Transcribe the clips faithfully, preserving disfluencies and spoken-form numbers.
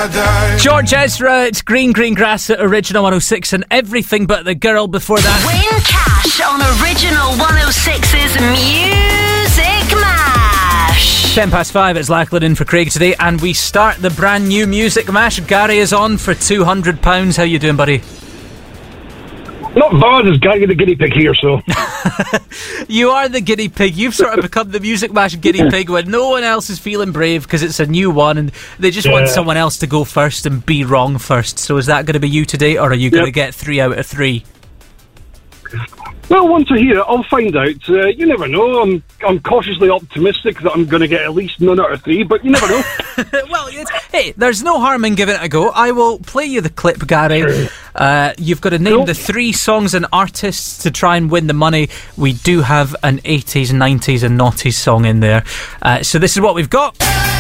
I die. George Ezra, it's Green Green Grass at Original one oh six and Everything But the Girl before that. Win cash on Original one oh six's Music Mash. Ten past five, it's Lachlan in for Craig today, and we start the brand new Music Mash. Gary is on for two hundred pounds. How you doing, buddy? Not bad, there's Gary the guinea pig here, so... You are the guinea pig. You've sort of become the Music Mash guinea pig when no one else is feeling brave because it's a new one and they just Yeah. want someone else to go first and be wrong first. So is that going to be you today, or are you going to Yep. get three out of three? Well, once I hear it, I'll find out. Uh, you never know. I'm I'm cautiously optimistic that I'm going to get at least none out of three, but you never know. Well, it's, hey, there's no harm in giving it a go. I will play you the clip, Gary. Sure. Uh, you've got to name Cool. the three songs and artists to try and win the money. We do have an eighties, nineties and noughties song in there. Uh, so this is what we've got.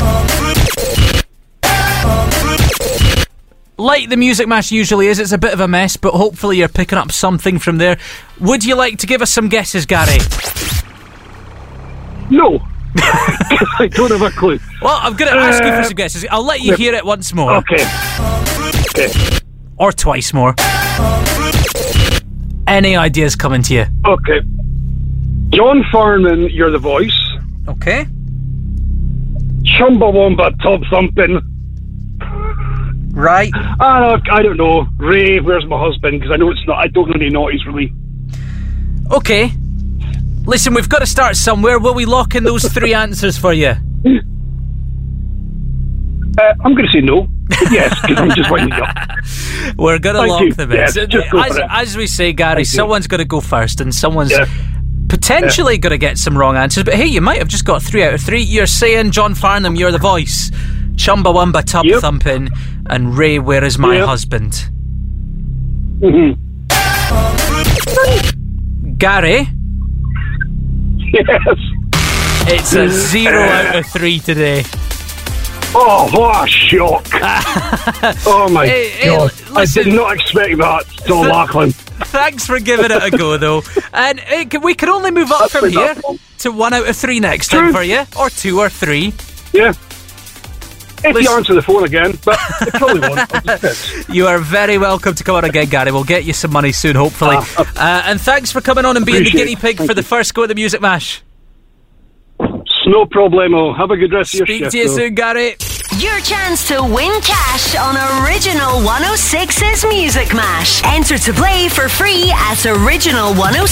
Like the Music Mash usually is, it's a bit of a mess, but hopefully you're picking up something from there. Would you like to give us some guesses, Gary? No. I don't have a clue. Well, I'm going to ask you for Uh, some guesses. I'll let you yep. hear it once more. Okay. Okay. Or twice more. Any ideas coming to you? Okay. John Farnham, You're the Voice. Okay. Chumbawamba, Top Thumping. Right. Uh, I don't know. Ray, Where's My Husband? Because I know it's not. I don't know any noughties really. Okay. Listen, we've got to start somewhere. Will we lock in those three answers for you? Uh, I'm going to say no. Yes, because I'm just winding up. We're going to Thank lock you. them in. Yes, So, just go as, for it. as we say, Gary, Thank you. someone's going to go first and someone's Yeah. potentially going to get some wrong answers. But hey, you might have just got three out of three. You're saying John Farnham, You're the Voice, Chumbawamba, Tub Yep. Thumping, and Ray, Where Is My Yep. Husband? Mm-hmm. Gary, Yes. it's a zero out of three today. Oh, what a shock. Oh, my Hey, hey, God. l- I listen. did not expect that, Tom Lachlan. Thanks for giving it a go, though. And uh, can, we can only move up That's from here enough. to one out of three next True. time for you, or two or three. Yeah. If Listen- you answer the phone again, but it probably won't. I'll just piss. You are very welcome to come on again, Gary. We'll get you some money soon, hopefully. Ah, uh, uh, and thanks for coming on and being the appreciate guinea it. pig Thank for the you. first go of the Music Mash. No problemo. Have a good rest of your Speak shift. to you though. soon, Gary. Your chance to win cash on Original one oh six's Music Mash. Enter to play for free at Original one oh